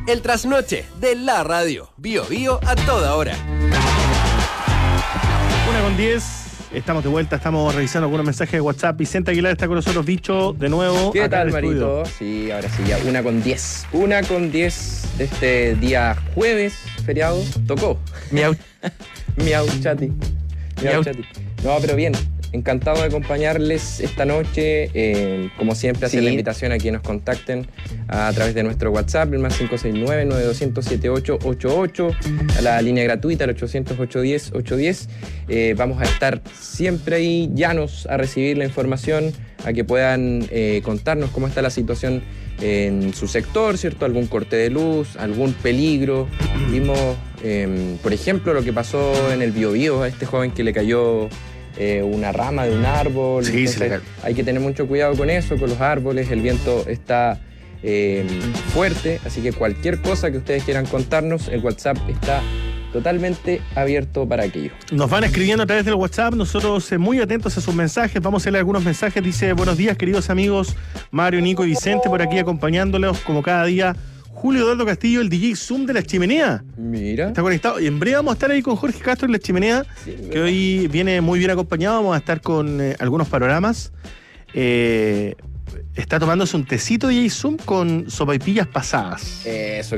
El trasnoche de la radio. Bio Bio a toda hora. 1:10, estamos de vuelta, estamos revisando algunos mensajes de WhatsApp. Vicente Aguilar está con nosotros, bicho, de nuevo. ¿Qué acá tal, en el estudio. Marito? Sí, ahora sí, ya 1:10. 1:10 de este día jueves, feriado. Tocó. Miau. Miau, chati. Miau. Chati. No, pero bien. Encantado de acompañarles esta noche. Como siempre, hacer la invitación a que nos contacten a través de nuestro WhatsApp, el más 569-9200-7888, a la línea gratuita, el 800-810-810. Vamos a estar siempre ahí, llanos a recibir la información, a que puedan contarnos cómo está la situación en su sector, ¿cierto? Algún corte de luz, algún peligro. Vimos, por ejemplo, lo que pasó en el Biobío, a este joven que le cayó una rama de un árbol. Sí, entonces, hay que tener mucho cuidado con eso, con los árboles. El viento está fuerte, así que cualquier cosa que ustedes quieran contarnos, el WhatsApp está totalmente abierto para aquello. Nos van escribiendo a través del WhatsApp, nosotros muy atentos a sus mensajes. Vamos a leer algunos mensajes. Dice: buenos días, queridos amigos Mario, Nico y Vicente, por aquí acompañándolos como cada día. Julio Eduardo Castillo, el DJ Zoom de La Chimenea. Mira. Está conectado. Y en breve vamos a estar ahí con Jorge Castro en La Chimenea, Sí, que hoy viene muy bien acompañado. Vamos a estar con algunos panoramas. Está tomándose un tecito DJ Zoom con sopaipillas pasadas. Eso.